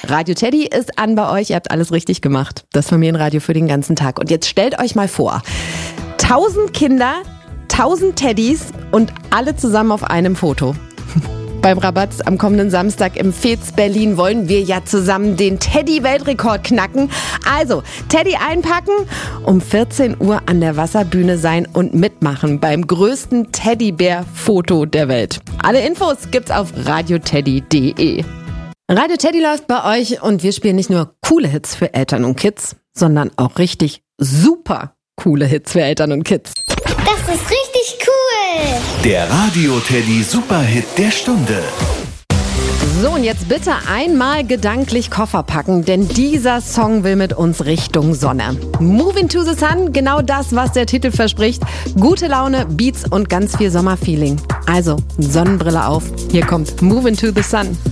Radio Teddy ist an bei euch. Ihr habt alles richtig gemacht. Das Familienradio für den ganzen Tag. Und jetzt stellt euch mal vor, 1000 Kinder, 1000 Teddys und alle zusammen auf einem Foto. Beim Rabatz am kommenden Samstag im Fez Berlin wollen wir ja zusammen den Teddy-Weltrekord knacken. Also, Teddy einpacken, um 14 Uhr an der Wasserbühne sein und mitmachen beim größten Teddybär-Foto der Welt. Alle Infos gibt's auf radioteddy.de. Radio Teddy läuft bei euch und wir spielen nicht nur coole Hits für Eltern und Kids, sondern auch richtig super coole Hits für Eltern und Kids. Das ist richtig cool. Der Radio Teddy Superhit der Stunde. So, und jetzt bitte einmal gedanklich Koffer packen, denn dieser Song will mit uns Richtung Sonne. Moving to the Sun, genau das, was der Titel verspricht. Gute Laune, Beats und ganz viel Sommerfeeling. Also, Sonnenbrille auf, hier kommt Moving to the Sun.